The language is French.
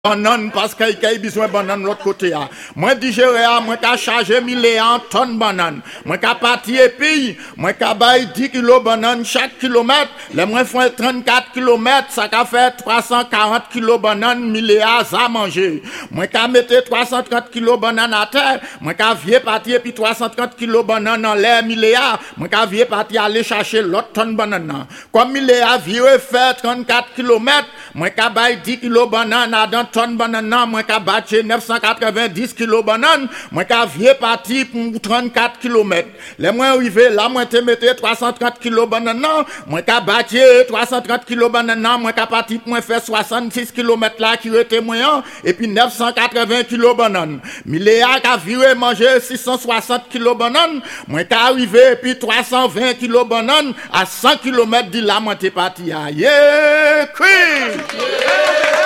banane parce qu'il y a besoin de banane de l'autre côté. Moi, digérer, moi, qu'à charger 1000 tonnes de banane. Moi, qu'à partir et puis, moi, qu'à bailler 10 kilos de banane chaque kilomètre. Les moi, font 34 kilomètres, ça qu'a fait 340 kilos de banane, 1000 à manger. Moi, qu'à mettre 330 kilos de banane à terre. Moi, qu'à vier partir et puis 330 kilos de banane en l'air, 1000 moi, qu'à vier partir aller chercher l'autre tonne de banane. Comme 1000 virer fait 34 kilomètres, moi, qu'à bailler 10 kilos de banane à dans tonne banane, moi qu'a battu 990 kg banane, moi qu'a vieux parti pour 34 km. Les moins arrivé là, moi te mettre 330 kg banane, moi qu'a battu 330 kg banane, moi qu'a parti pour faire 66 km là qui était moyen et puis 980 kg banane. Miléa qu'a viré manger 660 kg banane, moi qu'a arrivé et puis 320 kg banane à 100 km de là moi te parti. Yeah,